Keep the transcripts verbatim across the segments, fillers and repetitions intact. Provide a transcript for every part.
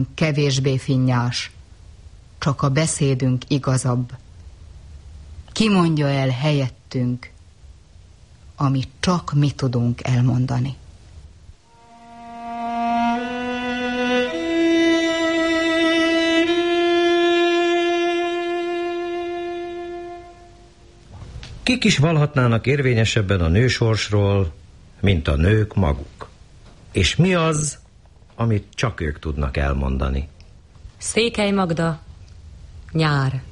kevésbé finnyás, csak a beszédünk igazabb. Ki mondja el helyettünk, amit csak mi tudunk elmondani. Kik is vallhatnának érvényesebben a nősorsról, mint a nők maguk? És mi az, amit csak ők tudnak elmondani? Székely Magda, nyár.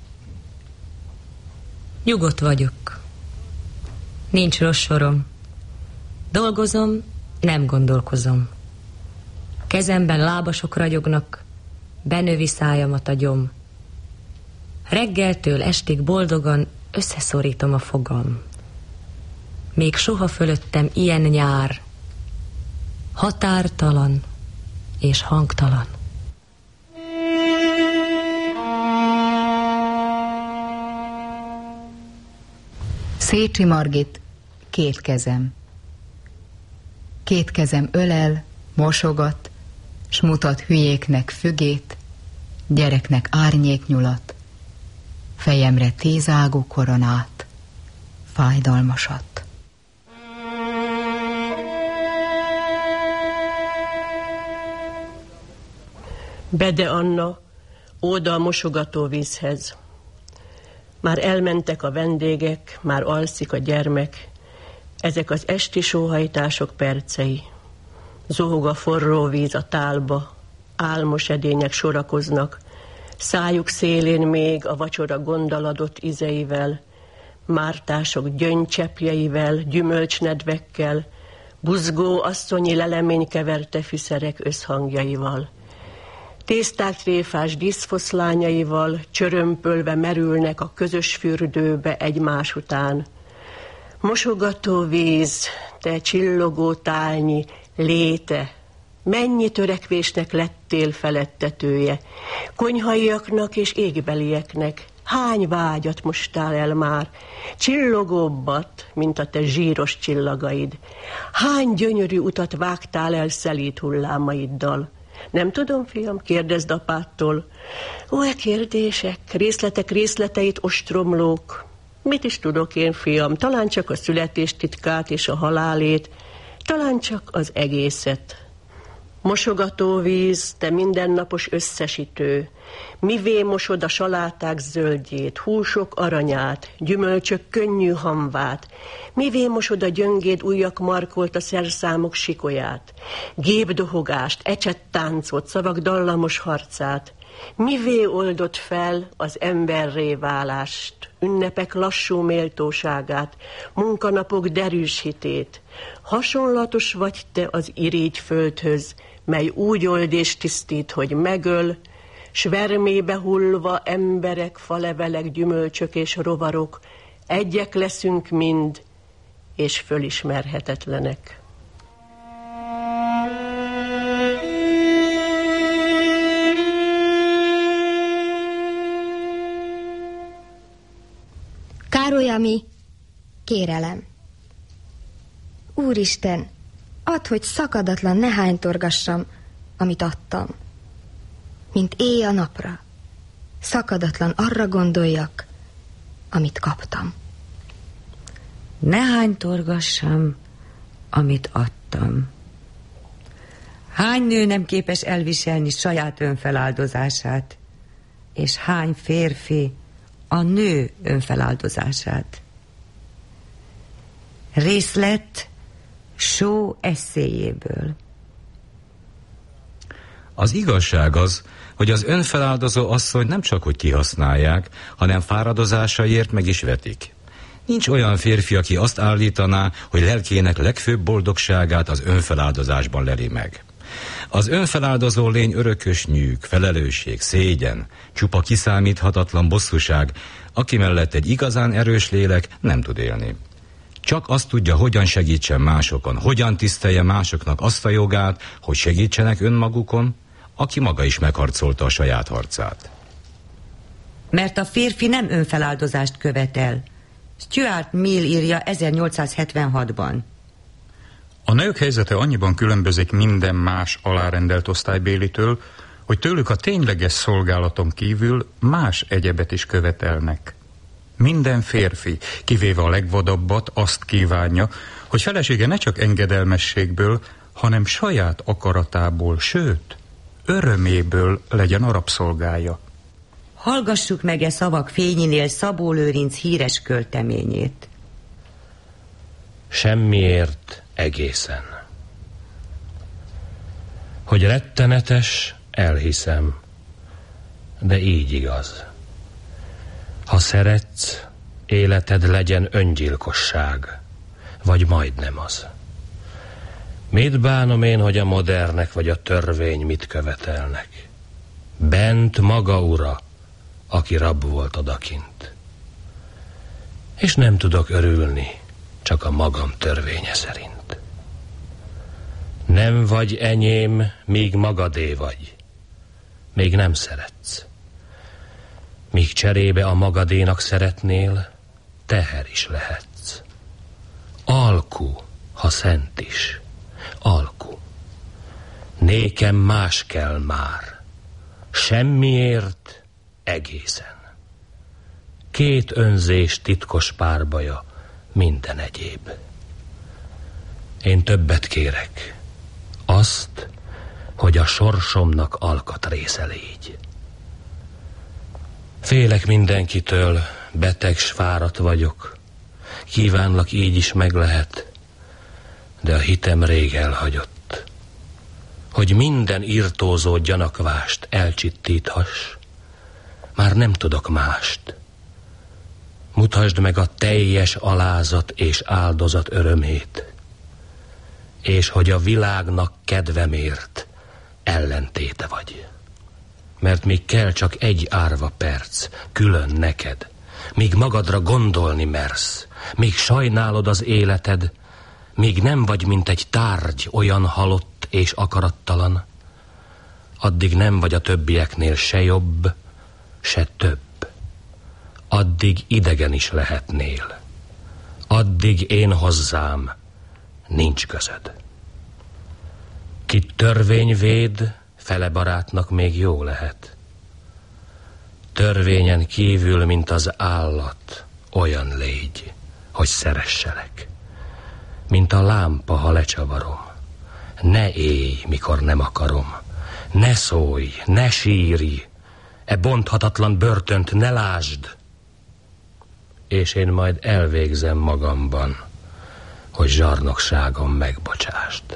Nyugodt vagyok. Nincs rossz sorom. Dolgozom, nem gondolkozom. Kezemben lábasok ragyognak, benövi szájamat a gyom. Reggeltől estig boldogan összeszorítom a fogam. Még soha fölöttem ilyen nyár, határtalan és hangtalan. Szécsi Margit, két kezem. Két kezem ölel, mosogat, s mutat hülyéknek fügét, gyereknek árnyéknyulat, fejemre tízágú koronát, fájdalmasat. Bede Anna, óda a mosogató vízhez. Már elmentek a vendégek, már alszik a gyermek, ezek az esti sóhajtások percei. Zohog a forró víz a tálba, álmos edények sorakoznak, szájuk szélén még a vacsora gondoladott ízeivel, mártások gyöngycseppjeivel, gyümölcsnedvekkel, buzgó asszonyi lelemény keverte fűszerek összhangjaival. Tészták tréfás díszfoszlányaival csörömpölve merülnek a közös fürdőbe egymás után. Mosogató víz, te csillogó tálnyi, léte, mennyi törekvésnek lettél felettetője, konyhaiaknak és égbelieknek, hány vágyat mostál el már, csillogóbbat, mint a te zsíros csillagaid, hány gyönyörű utat vágtál el szelíd hullámaiddal. Nem tudom, fiam, kérdezd apától. Ó, e kérdések, részletek részleteit ostromlók. Mit is tudok én, fiam, talán csak a születéstitkát és a halálét, talán csak az egészet. Mosogató víz, te mindennapos összesítő, mivé mosod a saláták zöldjét, húsok aranyát, gyümölcsök könnyű hamvát, mivé mosod a gyöngéd ujjak markolt a szerszámok sikolyát, gépdohogást, ecsettáncot, szavak dallamos harcát, mivé oldott fel az emberré válást, ünnepek lassú méltóságát, munkanapok derűs hitét. Hasonlatos vagy te az irigy földhöz, mely úgy old és tisztít, hogy megöl, s vermébe hullva emberek, falevelek, gyümölcsök és rovarok, egyek leszünk mind, és fölismerhetetlenek. Károly Ami, kérelem. Úristen, add, hogy szakadatlan ne hánytorgassam, amit adtam. Mint éj a napra, szakadatlan arra gondoljak, amit kaptam. Ne hánytorgassam, amit adtam. Hány nő nem képes elviselni saját önfeláldozását, és hány férfi a nő önfeláldozását. Részlet Shaw esszéjéből. Az igazság az, hogy az önfeláldozó asszony nem csak hogy kihasználják, hanem fáradozásaiért meg is vetik. Nincs olyan férfi, aki azt állítaná, hogy lelkének legfőbb boldogságát az önfeláldozásban leli meg. Az önfeláldozó lény örökös nyűg, felelősség, szégyen, csupa kiszámíthatatlan bosszúság, aki mellett egy igazán erős lélek nem tud élni. Csak azt tudja, hogyan segítsen másokon, hogyan tisztelje másoknak azt a jogát, hogy segítsenek önmagukon, aki maga is megharcolta a saját harcát. Mert a férfi nem önfeláldozást követel. Stuart Mill írja ezernyolcszázhetvenhatban. A nők helyzete annyiban különbözik minden más alárendelt osztálybélitől, hogy tőlük a tényleges szolgálaton kívül más egyebet is követelnek. Minden férfi, kivéve a legvadabbat, azt kívánja, hogy felesége ne csak engedelmességből, hanem saját akaratából, sőt, öröméből legyen a rabszolgája. Hallgassuk meg e szavak fényénél Szabó Lőrinc híres költeményét. Semmiért egészen. Hogy rettenetes, elhiszem, de így igaz. Ha szeretsz, életed legyen öngyilkosság, vagy majdnem az. Mit bánom én, hogy a modernek vagy a törvény mit követelnek? Bent maga ura, aki rab volt odakint. És nem tudok örülni, csak a magam törvénye szerint. Nem vagy enyém, míg magadé vagy. Még nem szeretsz. Míg cserébe a magadénak szeretnél, teher is lehetsz. Alku, ha szent is. Alku. Nékem más kell már. Semmiért egészen. Két önzés titkos párbaja, minden egyéb. Én többet kérek. Azt, hogy a sorsomnak alkatrésze légy. Félek mindenkitől, beteg s fáradt vagyok. Kívánlak, így is meg lehet, de a hitem rég elhagyott. Hogy minden irtózó gyanakvást elcsitíthass, már nem tudok mást. Mutasd meg a teljes alázat és áldozat örömét, és hogy a világnak kedvemért ellentéte vagy. Mert még kell csak egy árva perc, külön neked, míg magadra gondolni mersz, míg sajnálod az életed, míg nem vagy, mint egy tárgy, olyan halott és akarattalan, addig nem vagy a többieknél se jobb, se több. Addig idegen is lehetnél. Addig én hozzám nincs közöd. Kit törvény véd, fele barátnak még jó lehet. Törvényen kívül, mint az állat, olyan légy, hogy szeresselek. Mint a lámpa, ha lecsavarom. Ne élj, mikor nem akarom. Ne szólj, ne sírj. E bonthatatlan börtönt ne lásd. És én majd elvégzem magamban, hogy zsarnokságom megbocsást.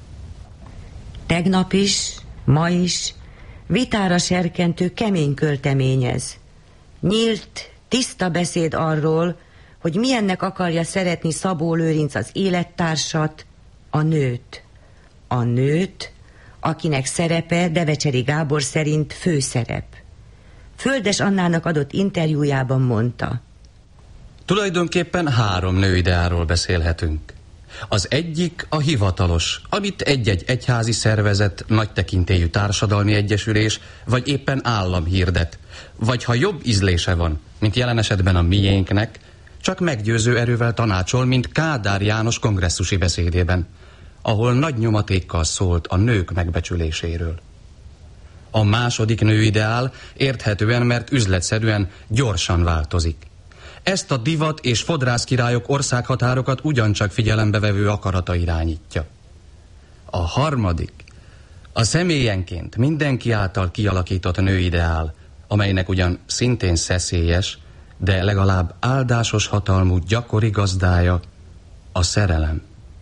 Tegnap is, ma is vitára serkentő kemény költeményez. Nyílt, tiszta beszéd arról, hogy milyennek akarja szeretni Szabó Lőrinc az élettársat, a nőt. A nőt, akinek szerepe Devecseri Gábor szerint főszerep. Földes Annának adott interjújában mondta: Tulajdonképpen három nőideáról beszélhetünk. Az egyik a hivatalos, amit egy-egy egyházi szervezet, nagy tekintélyű társadalmi egyesülés, vagy éppen állam hirdet. Vagy ha jobb ízlése van, mint jelen esetben a miénknek, csak meggyőző erővel tanácsol, mint Kádár János kongresszusi beszédében, ahol nagy nyomatékkal szólt a nők megbecsüléséről. A második nőideál érthetően, mert üzletszerűen gyorsan változik. Ezt a divat és fodrászkirályok országhatárokat ugyancsak figyelembe vevő akarata irányítja. A harmadik, a személyenként mindenki által kialakított nőideál, amelynek ugyan szintén szeszélyes, de legalább áldásos hatalmú gyakori gazdája a szerelem.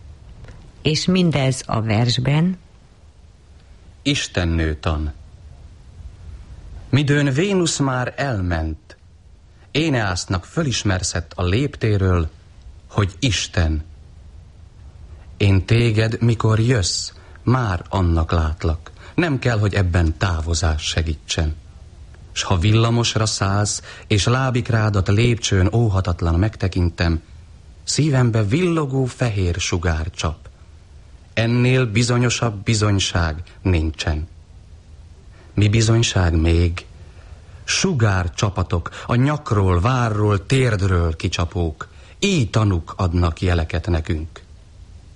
És mindez a versben? Istennőtan. Midőn Vénusz már elment, Éneásznak fölismerszett a léptéről, hogy Isten. Én téged, mikor jössz, már annak látlak. Nem kell, hogy ebben távozás segítsen. S ha villamosra szállsz, és lábikrádat lépcsőn óhatatlan megtekintem, szívembe villogó fehér sugár csap. Ennél bizonyosabb bizonyság nincsen. Mi bizonyság még? Sugár csapatok, a nyakról, várról, térdről kicsapók, így tanúk adnak jeleket nekünk.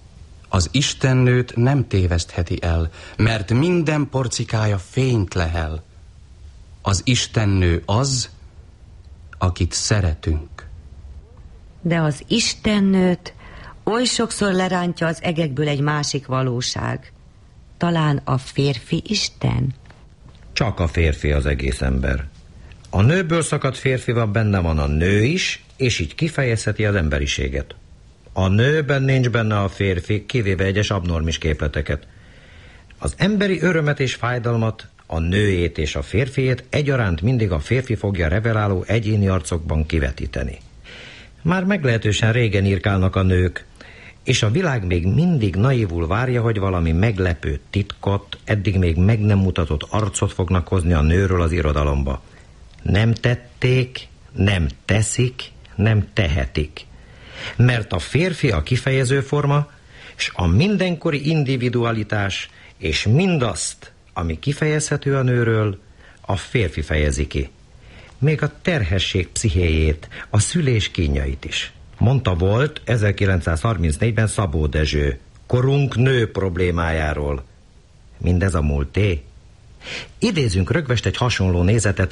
Az istennőt nem tévesztheti el, mert minden porcikája fényt lehel. Az istennő az, akit szeretünk. De az istennőt oly sokszor lerántja az egekből egy másik valóság. Talán a férfi isten? Csak a férfi az egész ember. A nőből szakadt férfival benne van a nő is, és így kifejezheti az emberiséget. A nőben nincs benne a férfi, kivéve egyes abnormis képleteket. Az emberi örömet és fájdalmat, a nőjét és a férfiét egyaránt mindig a férfi fogja reveláló egyéni arcokban kivetíteni. Már meglehetősen régen írkálnak a nők, és a világ még mindig naívul várja, hogy valami meglepő titkot, eddig még meg nem mutatott arcot fognak hozni a nőről az irodalomba. Nem tették, nem teszik, nem tehetik. Mert a férfi a kifejező forma, és a mindenkori individualitás, és mindazt, ami kifejezhető a nőről, a férfi fejezi ki. Még a terhesség pszichéjét, a szülés kínjait is. Mondta volt ezerkilencszázharmincnégyben Szabó Dezső, korunk nő problémájáról. Mindez a múlté. Idézünk rögvest egy hasonló nézetet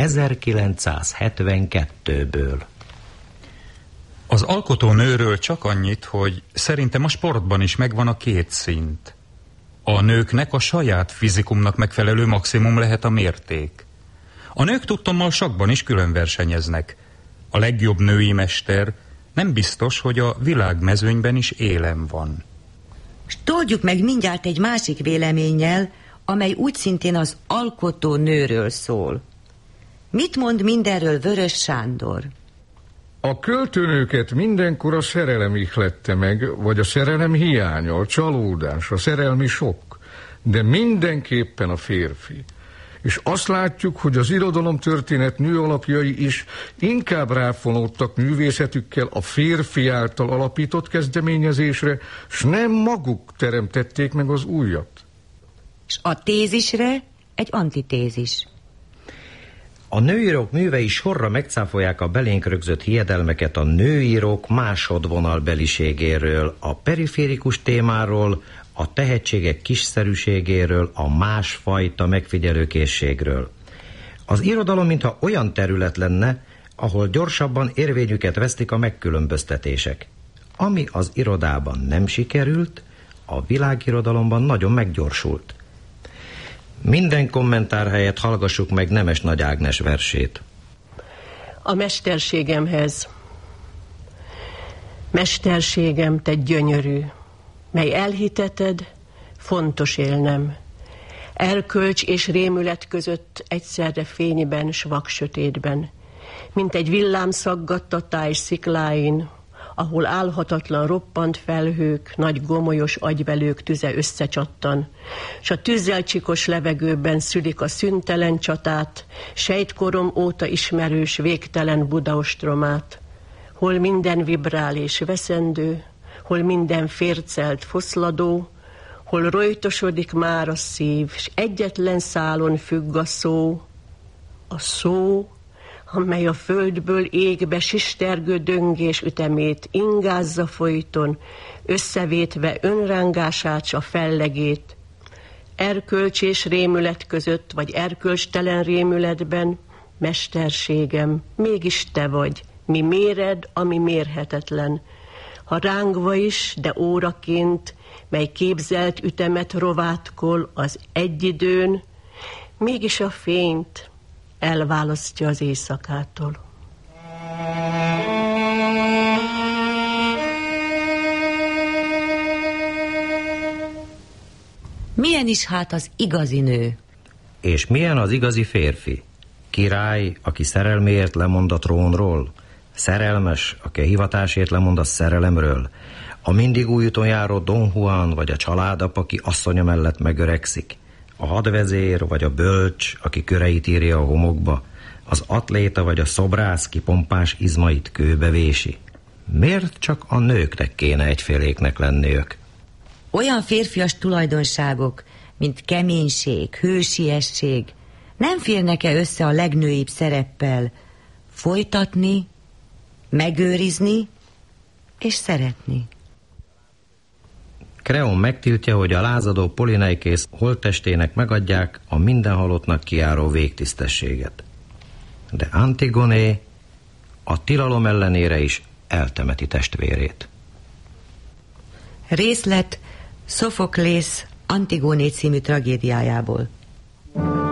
ezerkilencszázhetvenkettőből. Az alkotó nőről csak annyit, hogy szerintem a sportban is megvan a két szint. A nőknek a saját fizikumnak megfelelő maximum lehet a mérték. A nők tudtommal sakkban is külön versenyeznek. A legjobb női mester nem biztos, hogy a világmezőnyben is élen van. S toldjuk meg mindjárt egy másik véleménnyel, amely úgy szintén az alkotó nőről szól. Mit mond mindenről Vörös Sándor? A költőnőket mindenkor a szerelem ihlette meg, vagy a szerelem hiánya, a csalódás, a szerelmi sok, de mindenképpen a férfi. És azt látjuk, hogy az irodalomtörténet nőalapjai is inkább ráfonódtak művészetükkel a férfi által alapított kezdeményezésre, s nem maguk teremtették meg az újat. És a tézisre egy antitézis. A nőírók művei sorra megcáfolják a belénk rögzött hiedelmeket a nőírók másodvonalbeliségéről, a periférikus témáról, a tehetségek kiszerűségéről, a másfajta megfigyelőkészségről. Az irodalom mintha olyan terület lenne, ahol gyorsabban érvényüket vesztik a megkülönböztetések. Ami az irodában nem sikerült, a világirodalomban nagyon meggyorsult. Minden kommentár helyett hallgassuk meg Nemes Nagy Ágnes versét. A mesterségemhez. Mesterségem, te gyönyörű, mely elhiteted, fontos élnem. Erkölcs és rémület között egyszerre fényben, s vaksötétben, mint egy villám szaggatta táj szikláin, ahol álhatatlan roppant felhők, nagy gomolyos agyvelők tüze összecsattan, s a tűzzel csikos levegőben szülik a szüntelen csatát, sejtkorom óta ismerős végtelen budaostromát, hol minden vibrál és veszendő, hol minden fércelt foszladó, hol rojtosodik már a szív, s egyetlen szálon függ a szó, a szó, amely a földből égbe sistergő döngés ütemét ingázza folyton, összevétve önrángását s a fellegét. Erkölcs és rémület között, vagy erkölcstelen rémületben, mesterségem, mégis te vagy, mi méred, ami mérhetetlen. Ha rángva is, de óraként, mely képzelt ütemet rovátkol az egyidőn, mégis a fényt elválasztja az éjszakától. Milyen is hát az igazi nő? És milyen az igazi férfi? Király, aki szerelméért lemond a trónról? Szerelmes, aki a hivatásért lemond a szerelemről? A mindig új úton járó Don Juan, vagy a családap, aki asszonya mellett megöregszik? A hadvezér, vagy a bölcs, aki köreit írja a homokba? Az atléta, vagy a szobrász, ki pompás izmait kőbe vési? Miért csak a nőknek kéne egyféléknek lenniük? Olyan férfias tulajdonságok, mint keménység, hősiesség, nem férnek-e össze a legnőibb szereppel? Folytatni, megőrizni és szeretni. Kreon megtiltja, hogy a lázadó Polineikész holttestének megadják a minden halottnak kijáró végtisztességet. De Antigoné a tilalom ellenére is eltemeti testvérét. Részlet Szofoklész Antigóné című tragédiájából.